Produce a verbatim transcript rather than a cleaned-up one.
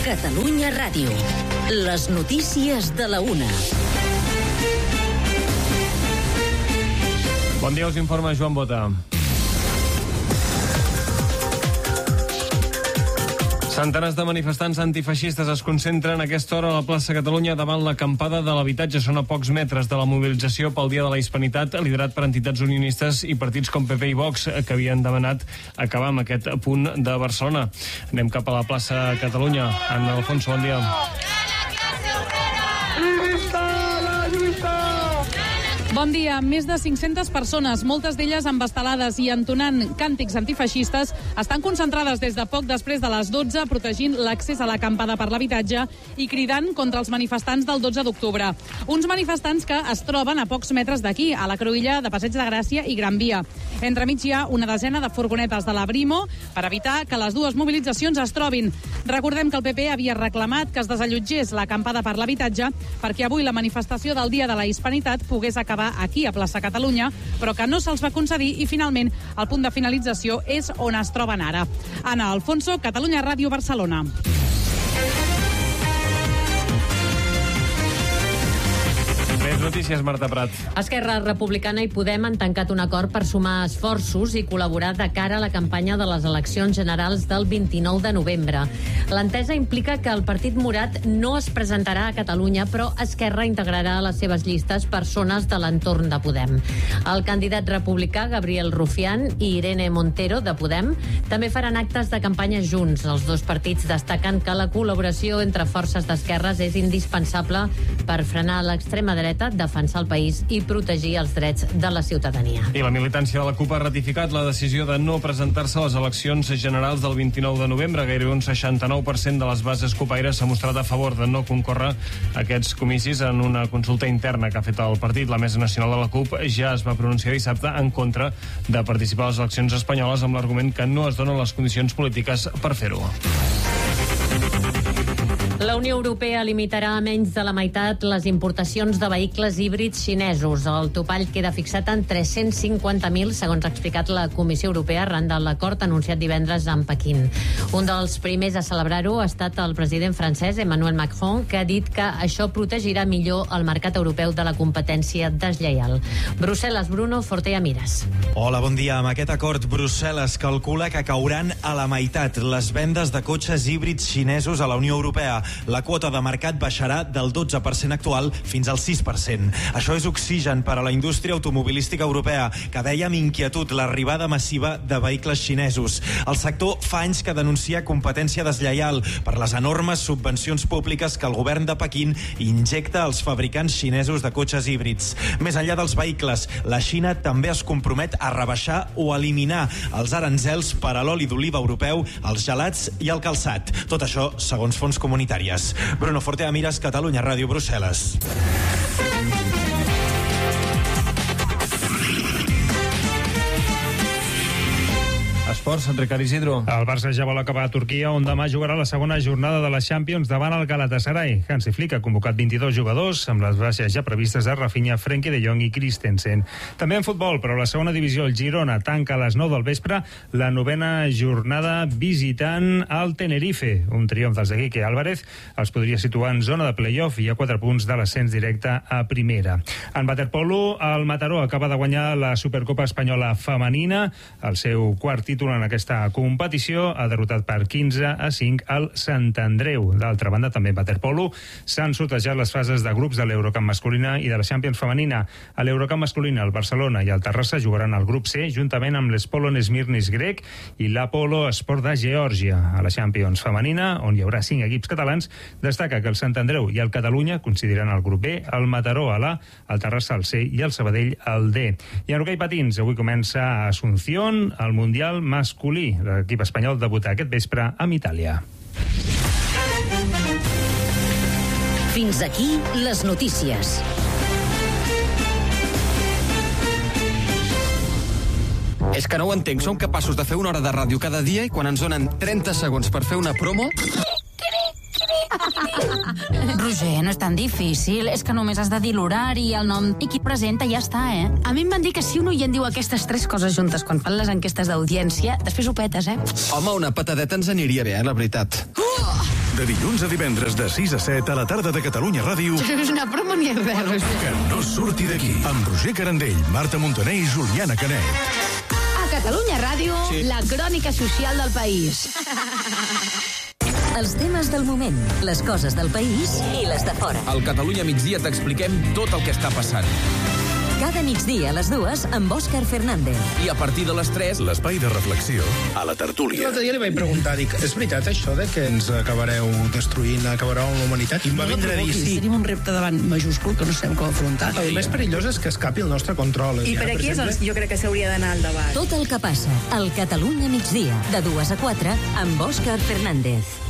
Catalunya Ràdio. Les notícies de la una. Bon dia, us informa Joan Bota. Centenars de manifestants antifeixistes es concentren a aquesta hora a la plaça Catalunya davant l'acampada de l'habitatge. Són a pocs metres de la mobilització pel Dia de la Hispanitat, liderat per entitats unionistes i partits com P P i Vox, que havien demanat acabar amb aquest punt de Barcelona. Anem cap a la plaça Catalunya. Ana Alfonso, bon dia. Bon dia. Més de cinc-centes persones, moltes d'elles embastelades i entonant càntics antifeixistes, estan concentrades des de poc després de les dotze, protegint l'accés a l'acampada per l'habitatge i cridant contra els manifestants del dotze d'octubre. Uns manifestants que es troben a pocs metres d'aquí, a la cruïlla de Passeig de Gràcia i Gran Via. Entremig hi ha una desena de furgonetes de la Brimo per evitar que les dues mobilitzacions es trobin. Recordem que el P P havia reclamat que es desallotgés l'acampada per l'habitatge perquè avui la manifestació del Dia de la Hispanitat pogués acabar aquí a plaça Catalunya, però que no se'ls va concedir i finalment el punt de finalització és on es troben ara. Ana Alfonso, Catalunya Ràdio, Barcelona. Més notícies, Marta Prat. Esquerra Republicana i Podem han tancat un acord per sumar esforços i col·laborar de cara a la campanya de les eleccions generals del vint-i-nou de novembre. L'entesa implica que el Partit Morat no es presentarà a Catalunya, però Esquerra integrarà a les seves llistes persones de l'entorn de Podem. El candidat republicà Gabriel Rufián i Irene Montero, de Podem, també faran actes de campanya junts. Els dos partits destaquen que la col·laboració entre forces d'esquerres és indispensable per frenar l'extrema dreta, defensar el país i protegir els drets de la ciutadania. I la militància de la CUP ha ratificat la decisió de no presentar-se a les eleccions generals del vint-i-nou de novembre. Gairebé un seixanta-nou per cent de les bases cupaires s'ha mostrat a favor de no concórrer a aquests comicis en una consulta interna que ha fet el partit. La Mesa Nacional de la CUP ja es va pronunciar dissabte en contra de participar a les eleccions espanyoles amb l'argument que no es donen les condicions polítiques per fer-ho. La Unió Europea limitarà a menys de la meitat les importacions de vehicles híbrids xinesos. El topall queda fixat en tres-cents cinquanta mil, segons ha explicat la Comissió Europea arran de l'acord anunciat divendres en Pequín. Un dels primers a celebrar-ho ha estat el president francès Emmanuel Macron, que ha dit que això protegirà millor el mercat europeu de la competència deslleial. Brussel·les, Bruno Fortea Mires. Hola, bon dia. Amb aquest acord, Brussel·les calcula que cauran a la meitat les vendes de cotxes híbrids xinesos a la Unió Europea. La quota de mercat baixarà del dotze per cent actual fins al sis per cent. Això és oxigen per a la indústria automobilística europea, que veia amb inquietud l'arribada massiva de vehicles xinesos. El sector fa anys que denuncia competència deslleial per les enormes subvencions públiques que el govern de Pequín injecta als fabricants xinesos de cotxes híbrids. Més enllà dels vehicles, la Xina també es compromet a rebaixar o eliminar els aranzels per a l'oli d'oliva europeu, els gelats i el calçat. Tot això segons fons comunitaris. Bruno Fortea Mires, Catalunya Ràdio, Brussel·les. Esports, Ricard Isidro. El Barça ja vol acabar a Turquia, on demà jugarà la segona jornada de la Champions davant el Galatasaray. Hansi Flick ha convocat vint-i-dos jugadors, amb les baixes ja previstes de Rafinha, Frenkie de Jong i Christensen. També en futbol, però la segona divisió, el Girona tanca a les nou del vespre la novena jornada visitant al Tenerife. Un triomf dels de Quique Álvarez els podria situar en zona de play-off i a quatre punts de l'ascens directe a primera. En waterpolo, el Mataró acaba de guanyar la Supercopa Espanyola Femenina, el seu quart títol en aquesta competició, ha derrotat per quinze a cinc al Sant Andreu. D'altra banda, també en waterpolo s'han sortejat les fases de grups de l'Eurocup masculina i de la Champions femenina. A l'Eurocup masculina, el Barcelona i el Terrassa jugaran al grup C, juntament amb l'Espolon Smirnis grec i l'Apolo Sport de Geòrgia. A la Champions femenina, on hi haurà cinc equips catalans, destaca que el Sant Andreu i el Catalunya coincidiran al grup B, el Mataró a l'A, el Terrassa al C i el Sabadell al D. I en hoquei patins, avui comença a Asunción el Mundial masculí. L'equip espanyol debuta aquest vespre amb Itàlia. Fins aquí les notícies. És que no ho entenc, som capaços de fer una hora de ràdio cada dia i quan ens donen trenta segons per fer una promo... Roger, no és tan difícil. És que només has de dir l'horari, el nom i qui presenta i ja està, eh? A mi em van dir que si un oient diu aquestes tres coses juntes quan fan les enquestes d'audiència, després ho petes, eh? Home, una patadeta ens aniria bé, eh, la veritat. Uh! De dilluns a divendres de sis a set a la tarda de Catalunya Ràdio. És una broma ni res. Que no surti d'aquí. Amb Roger Carandell, Marta Montaner i Juliana Canet. A Catalunya Ràdio, sí. La crònica social del país. Els temes del moment, les coses del país i les de fora. Al Catalunya Migdia t'expliquem tot el que està passant. Cada migdia a les dues amb Òscar Fernández. I a partir de les tres, l'espai de reflexió a la tertúlia. L'altre dia li vaig preguntar, dic, és veritat això de que ens acabareu destruint, acabareu amb la humanitat? I em va no vindre a dir sí. Tenim un repte davant majúscul que no sabem com afrontar. El més perillós és que escapi el nostre control. I per aquí és on jo crec que s'hauria d'anar al debat. Tot el que passa al Catalunya Migdia, de dues a quatre, amb Òscar Fernández.